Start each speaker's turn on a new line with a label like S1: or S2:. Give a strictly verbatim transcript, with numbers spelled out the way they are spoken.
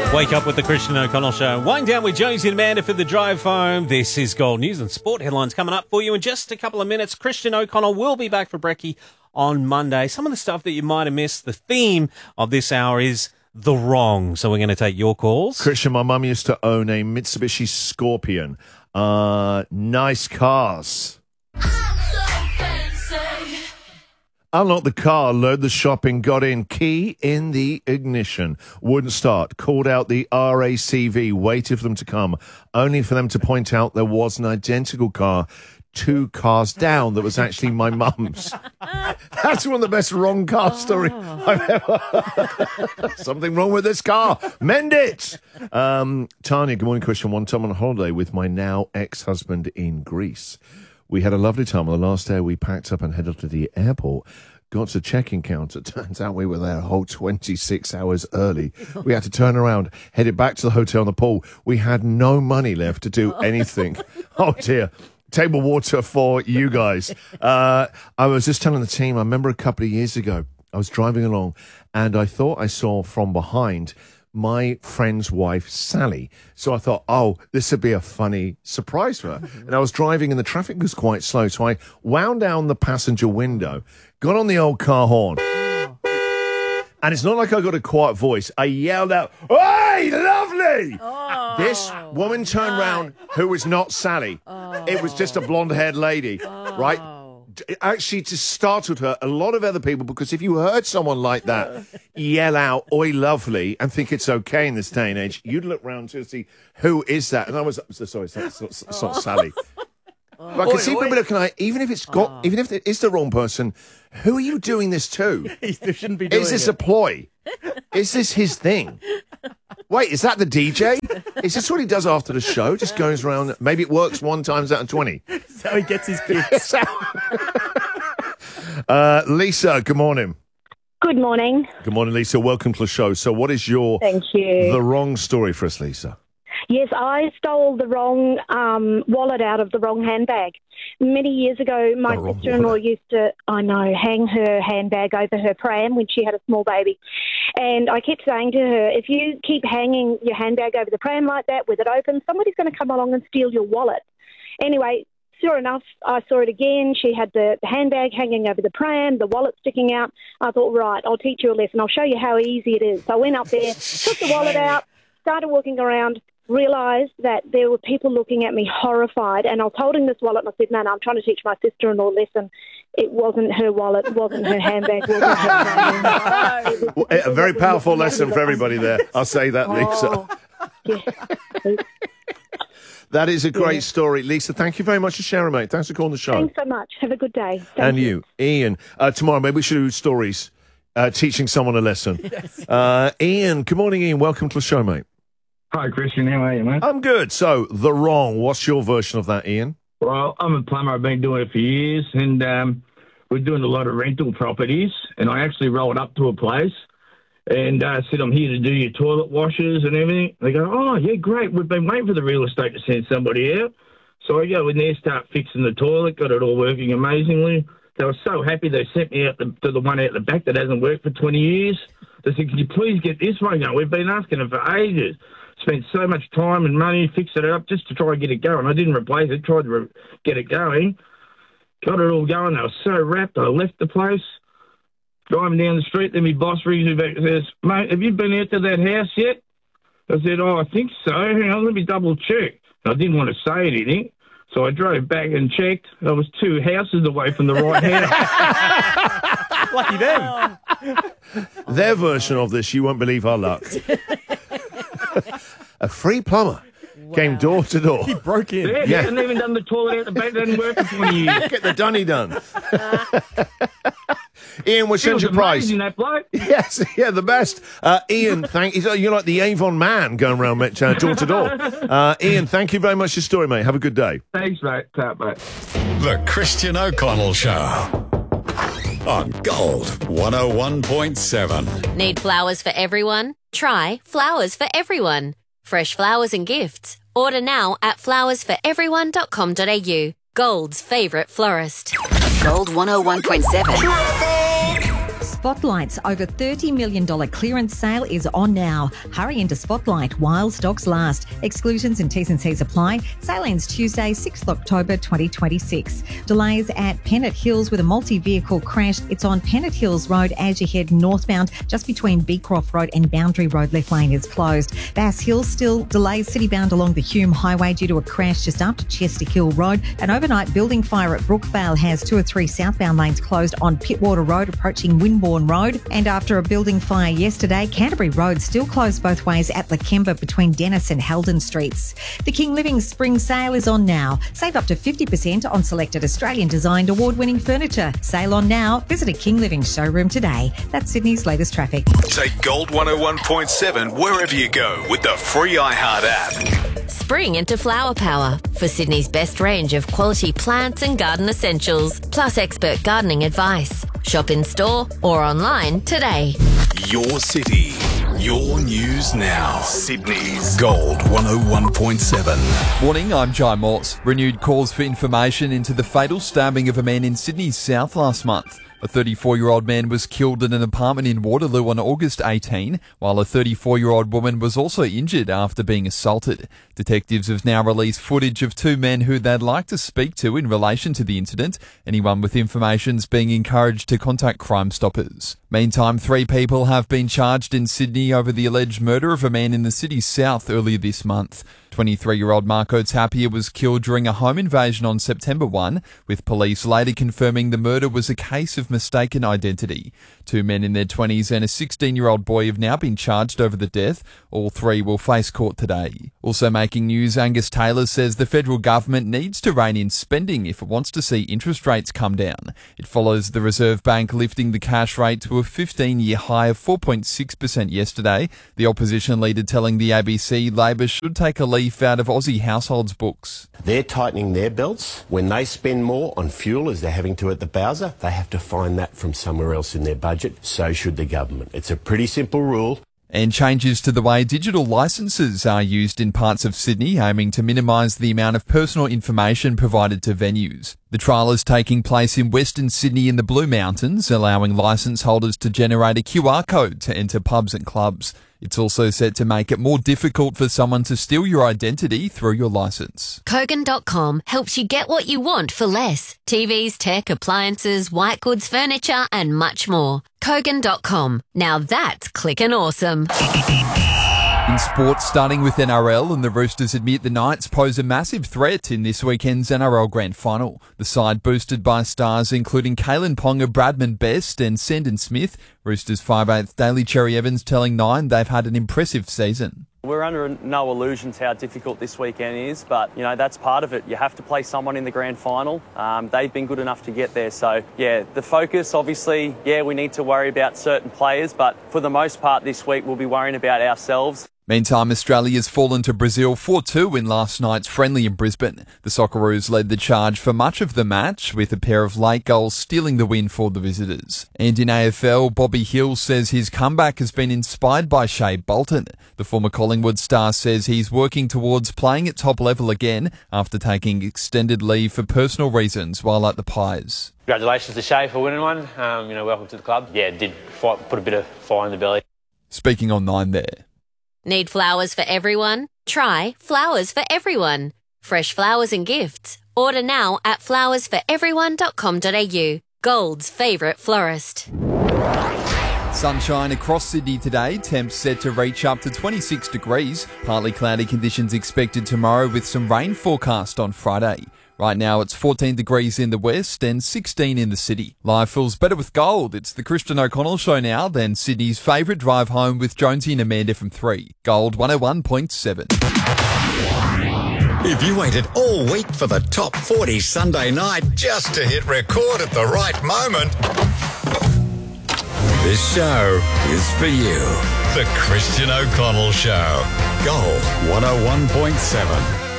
S1: Wake up with the Christian O'Connell Show. Wind down with Jonesy and Amanda for the drive home. This is Gold News and Sport headlines coming up for you in just a couple of minutes. Christian O'Connell will be back for brekkie on Monday. Some of the stuff that you might have missed. The theme of this hour is the wrong. So we're going to take your calls.
S2: Christian, my mum used to own a Mitsubishi Scorpion. Uh, nice cars. Unlocked the car, load the shopping, got in, key in the ignition. Wouldn't start. Called out the R A C V, waited for them to come, only for them to point out there was an identical car two cars down that was actually my mum's. That's one of the best wrong car stories I've ever heard. Something wrong with this car. Mend it! Um, Tanya, good morning, Christian. One time on holiday with my now ex-husband in Greece. We had a lovely time. On the last day, we packed up and headed to the airport. Got to check-in counter. Turns out we were there a whole twenty-six hours early. We had to turn around, headed back to the hotel on the pool. We had no money left to do anything. Oh, dear. Table water for you guys. Uh, I was just telling the team, I remember a couple of years ago, I was driving along, and I thought I saw from behind my friend's wife, Sally. So I thought, oh, this would be a funny surprise for her. And I was driving and the traffic was quite slow. So I wound down the passenger window, got on the old car horn. And it's not like I got a quiet voice. I yelled out, "Hey, lovely!"
S3: Oh,
S2: this woman turned
S3: no.
S2: round, who was not Sally.
S3: Oh.
S2: It was just a blonde-haired lady,
S3: Oh.
S2: right? It actually just startled her, a lot of other people, because if you heard someone like that yell out, "Oi, lovely," and think it's okay in this day and age, you'd look round to see, who is that? And I was, so sorry, it's not, it's not, it's not Sally. But I can
S3: Oi,
S2: see
S3: oi.
S2: people looking like, even if it's got,
S3: Oh.
S2: even if it is the wrong person, who are you doing this to?
S4: They shouldn't be doing
S2: Is this
S4: it.
S2: a ploy? Is this his thing? Wait, is that the D J? Is this what he does after the show? Just goes around, maybe it works one times out of twenty.
S4: That's how he gets his gigs.
S2: uh, Lisa, good morning.
S5: Good morning.
S2: Good morning, Lisa. Welcome to the show. So what is your
S5: Thank you.
S2: the wrong story for us, Lisa?
S5: Yes, I stole the wrong um, wallet out of the wrong handbag. Many years ago, my
S2: The wrong
S5: sister-in-law
S2: wallet.
S5: used to, I know, hang her handbag over her pram when she had a small baby. And I kept saying to her, if you keep hanging your handbag over the pram like that with it open, somebody's going to come along and steal your wallet. Anyway, sure enough, I saw it again. She had the, the handbag hanging over the pram, the wallet sticking out. I thought, right, I'll teach you a lesson. I'll show you how easy it is. So I went up there, took the wallet out, started walking around, realised that there were people looking at me horrified, and I was holding this wallet and I said, no, no, I'm trying to teach my sister-in-law a lesson. It wasn't her wallet, it wasn't her handbag, it wasn't her phone.
S2: Well, a very powerful lesson for everybody there. I'll say that, Lisa.
S5: Oh, yeah.
S2: That is a great
S5: Yeah.
S2: story. Lisa, thank you very much for sharing, mate. Thanks for calling the show.
S5: Thanks so much. Have a good day. Thank
S2: And you, Ian. Uh, tomorrow, maybe we should do stories, uh, teaching someone a lesson. Uh, Ian, good morning, Ian. Welcome to the show, mate.
S6: Hi, Christian. How are you, mate?
S2: I'm good. So, the wrong. What's your version of that, Ian?
S6: Well, I'm a plumber. I've been doing it for years, and um, we're doing a lot of rental properties. And I actually rolled up to a place and uh, said, I'm here to do your toilet washes and everything. They go, oh, yeah, great. We've been waiting for the real estate to send somebody out. So I go in there, start fixing the toilet, got it all working amazingly. They were so happy they sent me out the, to the one out the back that hasn't worked for twenty years. They said, can you please get this one going? We've been asking them for ages. Spent so much time and money fixing it up just to try and get it going. I didn't replace it, tried to re- get it going. Got it all going. They were so wrapped. I left the place, driving down the street. Then my boss rings me back and says, mate, have you been out to that house yet? I said, oh, I think so. Hang on, let me double check. I didn't want to say anything, so I drove back and checked. I was two houses away from the right house.
S4: Lucky them.
S2: Their version of this, you won't believe our luck. A free plumber came door to door.
S4: He broke in.
S6: Yeah,
S2: Yeah.
S6: hadn't even done the toilet out the back. That didn't work for twenty years.
S2: Get the dunny done. Ian, we'll
S6: It
S2: send
S6: was
S2: you a prize.
S6: amazing, that bloke.
S2: Yes, yeah, the best. Uh, Ian, thank you. You're like the Avon man going around mate, uh, door to door. Uh, Ian, thank you very much for your story, mate. Have a good day.
S6: Thanks, mate. Ta, mate.
S7: The Christian O'Connell Show on Gold one oh one point seven.
S8: Need flowers for everyone? Try Flowers for Everyone. Fresh flowers and gifts. Order now at flowers for everyone dot com dot a u. Gold's favourite florist.
S9: Gold one oh one point seven.
S3: Spotlight's over thirty million dollars clearance sale is on now. Hurry into Spotlight while stocks last. Exclusions and T's and C's apply. Sale ends Tuesday, sixth of October twenty twenty-six. Delays at Pennant Hills with a multi-vehicle crash. It's on Pennant Hills Road as you head northbound, just between Beecroft Road and Boundary Road. Left lane is closed. Bass Hill still delays citybound along the Hume Highway due to a crash just after Chester Hill Road. An overnight building fire at Brookvale has two or three southbound lanes closed on Pittwater Road approaching Winbourne Road. And after a building fire yesterday, Canterbury Road still closed both ways at Lakemba between Dennis and Heldon Streets. The King Living Spring Sale is on now. Save up to fifty percent on selected Australian-designed award-winning furniture. Sale on now. Visit a King Living showroom today. That's Sydney's latest traffic.
S9: Take Gold one oh one point seven wherever you go with the free iHeart app.
S8: Spring into flower power for Sydney's best range of quality plants and garden essentials, plus expert gardening advice. Shop in store or online today.
S9: Your city, your news now. Sydney's Gold one oh one point seven.
S10: Morning, I'm Jai Morse. Renewed calls for information into the fatal stabbing of a man in Sydney's south last month. A thirty-four-year-old man was killed in an apartment in Waterloo on August eighteenth, while a thirty-four-year-old woman was also injured after being assaulted. Detectives have now released footage of two men who they'd like to speak to in relation to the incident. Anyone with information is being encouraged to contact Crime Stoppers. Meantime, three people have been charged in Sydney over the alleged murder of a man in the city's south earlier this month. twenty-three-year-old Marco Tapia was killed during a home invasion on September first, with police later confirming the murder was a case of mistaken identity. Two men in their twenties and a sixteen-year-old boy have now been charged over the death. All three will face court today. Also making news, Angus Taylor says the federal government needs to rein in spending if it wants to see interest rates come down. It follows the Reserve Bank lifting the cash rate to a fifteen-year high of four point six percent yesterday. The opposition leader telling the A B C Labor should take a leaf out of Aussie households' books.
S11: They're tightening their belts. When they spend more on fuel, as they're having to at the Bowser, they have to find that from somewhere else in their budget. So should the government. It's a pretty simple rule.
S10: And changes to the way digital licences are used in parts of Sydney, aiming to minimise the amount of personal information provided to venues. The trial is taking place in Western Sydney in the Blue Mountains, allowing licence holders to generate a Q R code to enter pubs and clubs. It's also set to make it more difficult for someone to steal your identity through your licence.
S8: Kogan dot com helps you get what you want for less. T Vs, tech, appliances, white goods, furniture and much more. Kogan dot com. Now that's clickin' awesome.
S10: In sports, starting with N R L, and the Roosters admit the Knights pose a massive threat in this weekend's N R L Grand Final. The side boosted by stars including Kalen Ponga, Bradman Best and Sandon Smith. Roosters five eighth Daly Cherry Evans telling Nine they've had an impressive season.
S12: We're under no illusions how difficult this weekend is, but, you know, that's part of it. You have to play someone in the grand final. Um, they've been good enough to get there. So, yeah, the focus, obviously, yeah, we need to worry about certain players, but for the most part this week we'll be worrying about ourselves.
S10: Meantime, Australia's fallen to Brazil four two in last night's friendly in Brisbane. The Socceroos led the charge for much of the match, with a pair of late goals stealing the win for the visitors. And in A F L, Bobby Hill says his comeback has been inspired by Shea Bolton. The former Collingwood star says he's working towards playing at top level again after taking extended leave for personal reasons while at the Pies.
S13: Congratulations to Shea for winning one. Um, you know, welcome to the club. Yeah, did fight, put a bit of fire in the belly.
S10: Speaking on Nine there.
S8: Need flowers for everyone? Try Flowers for Everyone. Fresh flowers and gifts. Order now at flowers for everyone dot com dot a u. Gold's favourite florist.
S10: Sunshine across Sydney today, temps set to reach up to twenty-six degrees. Partly cloudy conditions expected tomorrow with some rain forecast on Friday. Right now it's fourteen degrees in the west and sixteen in the city. Life feels better with Gold. It's the Christian O'Connell Show now, then Sydney's favourite drive home with Jonesy and Amanda from three. Gold one oh one point seven.
S7: If you waited all week for the top forty Sunday night just to hit record at the right moment, this show is for you. The Christian O'Connell Show. Gold one oh one point seven.